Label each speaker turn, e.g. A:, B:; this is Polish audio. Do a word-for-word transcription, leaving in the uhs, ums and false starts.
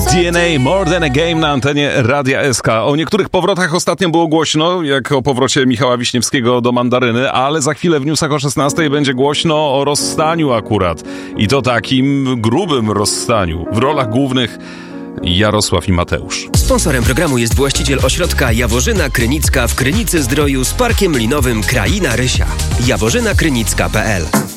A: D N A More Than a Game na antenie Radia S K. O niektórych powrotach ostatnio było głośno, jak o powrocie Michała Wiśniewskiego do Mandaryny, ale za chwilę w newsach o szesnastej będzie głośno o rozstaniu akurat. I to takim grubym rozstaniu. W rolach głównych Jarosław i Mateusz.
B: Sponsorem programu jest właściciel ośrodka Jaworzyna Krynicka w Krynicy Zdroju z parkiem linowym Kraina Rysia. jaworzyna krynicka kropka p l